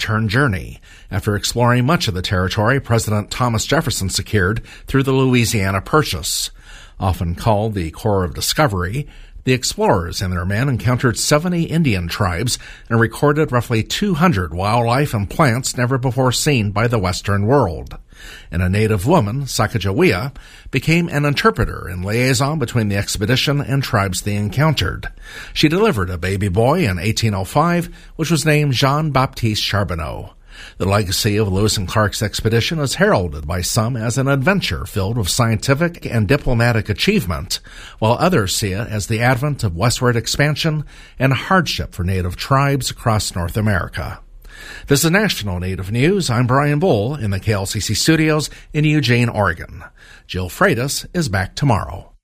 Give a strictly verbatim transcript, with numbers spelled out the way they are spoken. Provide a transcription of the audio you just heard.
return journey after exploring much of the territory President Thomas Jefferson secured through the Louisiana Purchase. Often called the Corps of Discovery, the explorers and their men encountered seventy Indian tribes and recorded roughly two hundred wildlife and plants never before seen by the Western world. And a native woman, Sacagawea, became an interpreter and liaison between the expedition and tribes they encountered. She delivered a baby boy in eighteen oh five, which was named Jean-Baptiste Charbonneau. The legacy of Lewis and Clark's expedition is heralded by some as an adventure filled with scientific and diplomatic achievement, while others see it as the advent of westward expansion and hardship for native tribes across North America. This is National Native News. I'm Brian Bull in the K L C C studios in Eugene, Oregon. Jill Freitas is back tomorrow.